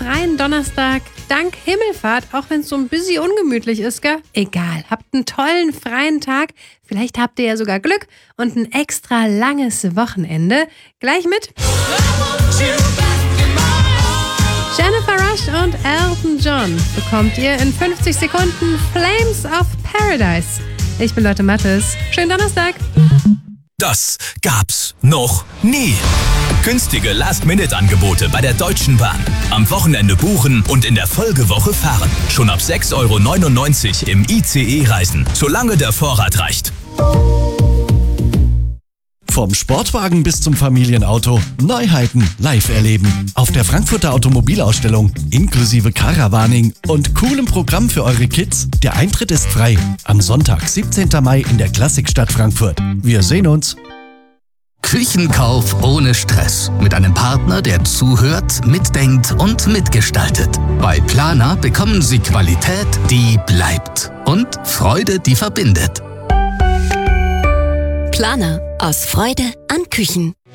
freien Donnerstag, dank Himmelfahrt, auch wenn es so ein bisschen ungemütlich ist, gell? Egal, habt einen tollen freien Tag. Vielleicht habt ihr ja sogar Glück und ein extra langes Wochenende. Gleich mit Jennifer Rush und Elton John bekommt ihr in 50 Sekunden Flames of Paradise. Ich bin Lotte Mattes. Schönen Donnerstag. Das gab's noch nie. Günstige Last-Minute-Angebote bei der Deutschen Bahn. Am Wochenende buchen und in der Folgewoche fahren. Schon ab 6,99 € im ICE reisen, solange der Vorrat reicht. Vom Sportwagen bis zum Familienauto. Neuheiten live erleben. Auf der Frankfurter Automobilausstellung. Inklusive Caravaning und coolem Programm für eure Kids. Der Eintritt ist frei. Am Sonntag, 17. Mai in der Klassikstadt Frankfurt. Wir sehen uns. Küchenkauf ohne Stress. Mit einem Partner, der zuhört, mitdenkt und mitgestaltet. Bei Planer bekommen Sie Qualität, die bleibt. Und Freude, die verbindet. Planer. Aus Freude an Küchen.